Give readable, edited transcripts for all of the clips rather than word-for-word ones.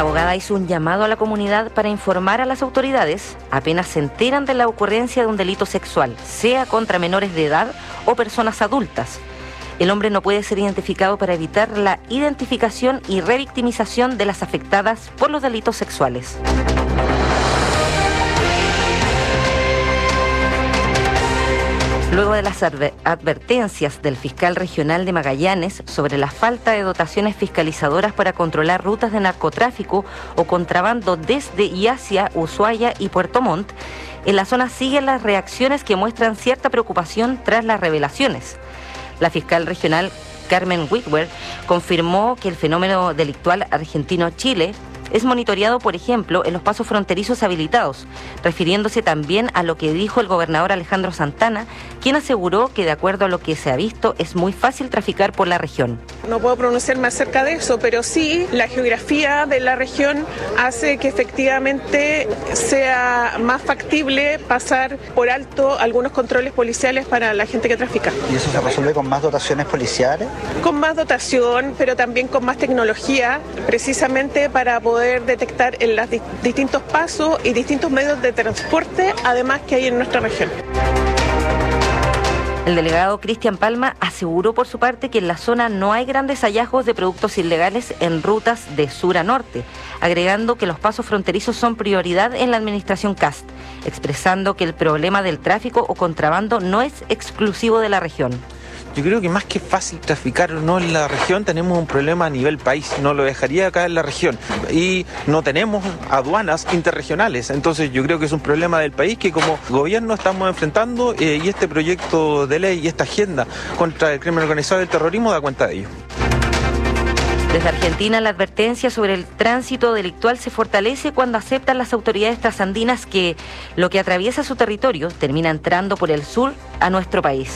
abogada hizo un llamado a la comunidad para informar a las autoridades apenas se enteran de la ocurrencia de un delito sexual, sea contra menores de edad o personas adultas. El hombre no puede ser identificado para evitar la identificación y revictimización de las afectadas por los delitos sexuales. Luego de las advertencias del fiscal regional de Magallanes sobre la falta de dotaciones fiscalizadoras para controlar rutas de narcotráfico o contrabando desde y hacia Ushuaia y Puerto Montt, en la zona siguen las reacciones que muestran cierta preocupación tras las revelaciones. La fiscal regional Carmen Wigwer confirmó que el fenómeno delictual argentino-Chile es monitoreado, por ejemplo, en los pasos fronterizos habilitados, refiriéndose también a lo que dijo el gobernador Alejandro Santana, quien aseguró que de acuerdo a lo que se ha visto es muy fácil traficar por la región. No puedo pronunciarme acerca de eso, pero sí la geografía de la región hace que efectivamente sea más factible pasar por alto algunos controles policiales para la gente que trafica. ¿Y eso se resuelve con más dotaciones policiales? Con más dotación, pero también con más tecnología, precisamente para poder detectar en los distintos pasos y distintos medios de transporte, además que hay en nuestra región. El delegado Cristian Palma aseguró por su parte que en la zona no hay grandes hallazgos de productos ilegales en rutas de sur a norte, agregando que los pasos fronterizos son prioridad en la administración Kast, expresando que el problema del tráfico o contrabando no es exclusivo de la región. Yo creo que más que fácil traficar o no en la región, tenemos un problema a nivel país, no lo dejaría acá en la región. Y no tenemos aduanas interregionales, entonces yo creo que es un problema del país que como gobierno estamos enfrentando y este proyecto de ley y esta agenda contra el crimen organizado y el terrorismo da cuenta de ello. Desde Argentina, la advertencia sobre el tránsito delictual se fortalece cuando aceptan las autoridades trasandinas que lo que atraviesa su territorio termina entrando por el sur a nuestro país.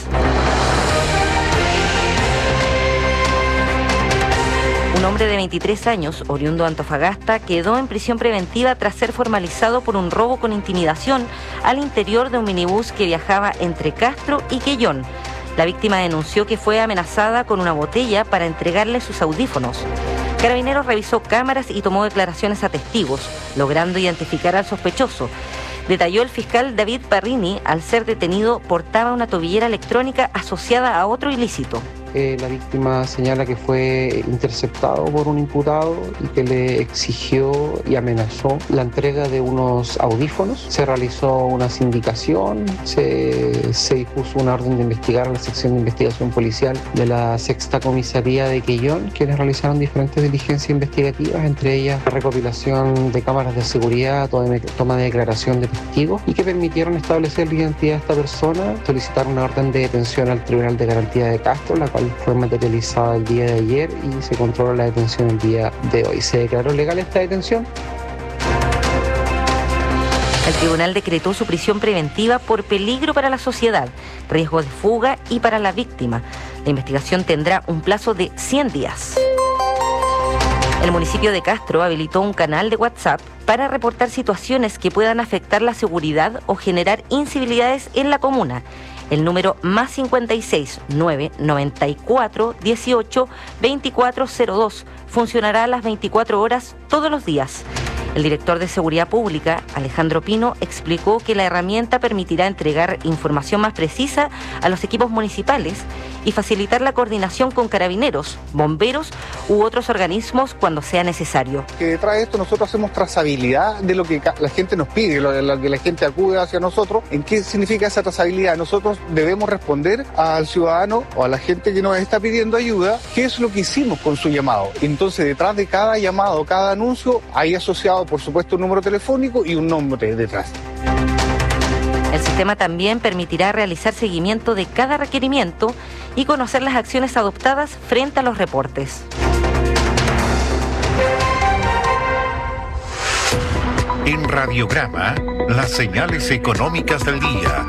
Un hombre de 23 años, oriundo de Antofagasta, quedó en prisión preventiva tras ser formalizado por un robo con intimidación al interior de un minibús que viajaba entre Castro y Quellón. La víctima denunció que fue amenazada con una botella para entregarle sus audífonos. Carabineros revisó cámaras y tomó declaraciones a testigos, logrando identificar al sospechoso. Detalló el fiscal David Parrini, al ser detenido portaba una tobillera electrónica asociada a otro ilícito. La víctima señala que fue interceptado por un imputado y que le exigió y amenazó la entrega de unos audífonos. Se realizó una sindicación, se dispuso una orden de investigar a la sección de investigación policial de la Sexta Comisaría de Quellón, quienes realizaron diferentes diligencias investigativas, entre ellas la recopilación de cámaras de seguridad, toma de declaración de testigos, y que permitieron establecer la identidad de esta persona, solicitar una orden de detención al Tribunal de Garantía de Castro, la cual fue materializada el día de ayer y se controló la detención el día de hoy. ¿Se declaró legal esta detención? El tribunal decretó su prisión preventiva por peligro para la sociedad, riesgo de fuga y para la víctima. La investigación tendrá un plazo de 100 días. El municipio de Castro habilitó un canal de WhatsApp para reportar situaciones que puedan afectar la seguridad o generar incivilidades en la comuna. El número +56 994 18 2402 funcionará a las 24 horas todos los días. El director de Seguridad Pública, Alejandro Pino, explicó que la herramienta permitirá entregar información más precisa a los equipos municipales y facilitar la coordinación con carabineros, bomberos u otros organismos cuando sea necesario. Que detrás de esto nosotros hacemos trazabilidad de lo que la gente nos pide, lo que la gente acude hacia nosotros. ¿En qué significa esa trazabilidad? Nosotros debemos responder al ciudadano o a la gente que nos está pidiendo ayuda qué es lo que hicimos con su llamado. Entonces, detrás de cada llamado, cada anuncio, hay asociado, por supuesto, un número telefónico y un nombre detrás. El sistema también permitirá realizar seguimiento de cada requerimiento y conocer las acciones adoptadas frente a los reportes. En Radiograma, las señales económicas del día.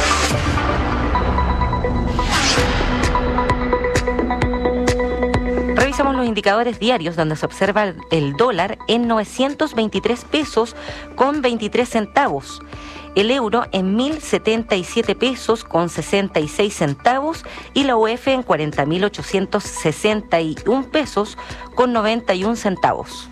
Revisamos los indicadores diarios donde se observa el dólar en 923 pesos con 23 centavos. El euro en 1.077 pesos con 66 centavos y la UF en 40.861 pesos con 91 centavos.